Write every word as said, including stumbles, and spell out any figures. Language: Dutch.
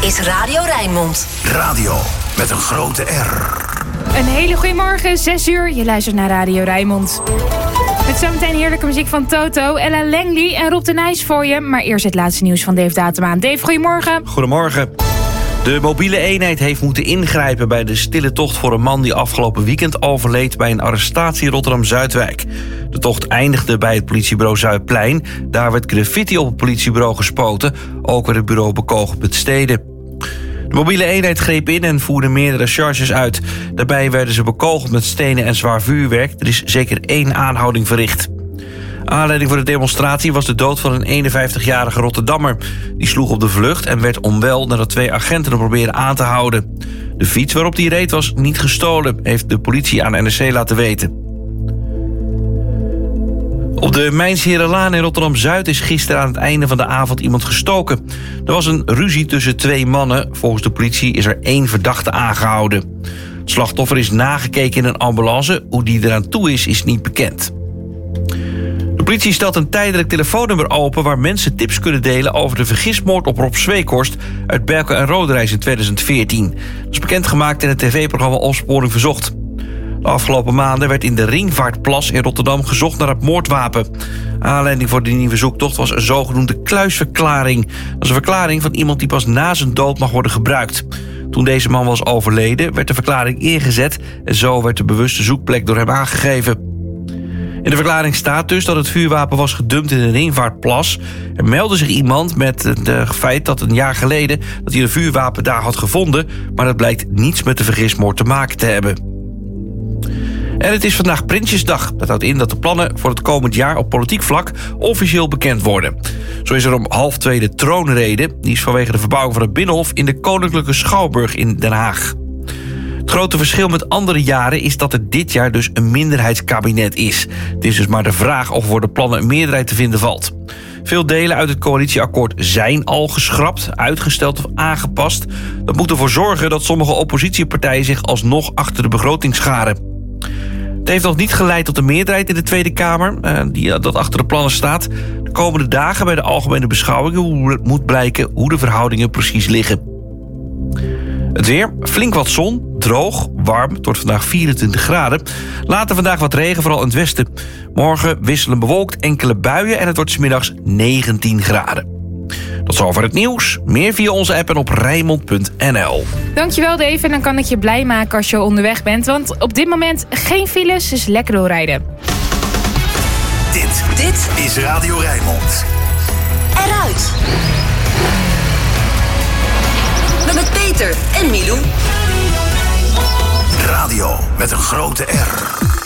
is Radio Rijnmond. Radio met een grote R. Een hele goede morgen, zes uur. Je luistert naar Radio Rijnmond. Met zometeen heerlijke muziek van Toto, Ella Langley en Rob de Nijs voor je. Maar eerst het laatste nieuws van Dave Datema. Dave, goedemorgen. Goedemorgen. De mobiele eenheid heeft moeten ingrijpen bij de stille tocht voor een man die afgelopen weekend overleed bij een arrestatie in Rotterdam-Zuidwijk. De tocht eindigde bij het politiebureau Zuidplein. Daar werd graffiti op het politiebureau gespoten. Ook werd het bureau bekogeld met steden. De mobiele eenheid greep in en voerde meerdere charges uit. Daarbij werden ze bekogeld met stenen en zwaar vuurwerk. Er is zeker één aanhouding verricht. Aanleiding voor de demonstratie was de dood van een eenenvijftigjarige Rotterdammer. Die sloeg op de vlucht en werd onwel nadat twee agenten hem probeerden aan te houden. De fiets waarop hij reed was niet gestolen, heeft de politie aan N R C laten weten. Op de Mijnsherenlaan in Rotterdam-Zuid is gisteren aan het einde van de avond iemand gestoken. Er was een ruzie tussen twee mannen. Volgens de politie is er één verdachte aangehouden. Het slachtoffer is nagekeken in een ambulance. Hoe die eraan toe is, is niet bekend. De politie stelt een tijdelijk telefoonnummer open waar mensen tips kunnen delen over de vergismoord op Rob Zweekhorst uit Berkel en Roderijs in tweeduizend veertien. Dat is bekendgemaakt in het tv-programma Opsporing Verzocht. De afgelopen maanden werd in de Ringvaartplas in Rotterdam gezocht naar het moordwapen. Aanleiding voor de nieuwe zoektocht was een zogenoemde kluisverklaring. Dat is een verklaring van iemand die pas na zijn dood mag worden gebruikt. Toen deze man was overleden, werd de verklaring ingezet en zo werd de bewuste zoekplek door hem aangegeven. In de verklaring staat dus dat het vuurwapen was gedumpt in een Ringvaartplas. Er meldde zich iemand met het feit dat een jaar geleden dat hij een vuurwapen daar had gevonden, maar dat blijkt niets met de vergismoord te maken te hebben. En het is vandaag Prinsjesdag. Dat houdt in dat de plannen voor het komend jaar op politiek vlak officieel bekend worden. Zo is er om half twee de troonrede. Die is vanwege de verbouwing van het Binnenhof in de Koninklijke Schouwburg in Den Haag. Het grote verschil met andere jaren is dat er dit jaar dus een minderheidskabinet is. Het is dus maar de vraag of voor de plannen een meerderheid te vinden valt. Veel delen uit het coalitieakkoord zijn al geschrapt, uitgesteld of aangepast. Dat moet ervoor zorgen dat sommige oppositiepartijen zich alsnog achter de begroting scharen. Het heeft nog niet geleid tot een meerderheid in de Tweede Kamer, eh, die dat achter de plannen staat. De komende dagen bij de algemene beschouwingen moet blijken hoe de verhoudingen precies liggen. Het weer, flink wat zon, droog, warm, het wordt vandaag vierentwintig graden. Later vandaag wat regen, vooral in het westen. Morgen wisselen bewolkt, enkele buien en het wordt 's middags negentien graden. Tot zover het nieuws. Meer via onze app en op Rijnmond punt n l. Dankjewel Dave en dan kan ik je blij maken als je onderweg bent. Want op dit moment geen files, dus lekker doorrijden. Dit, dit is Radio Rijnmond. Eruit. Met Peter en Milou. Radio met een grote R.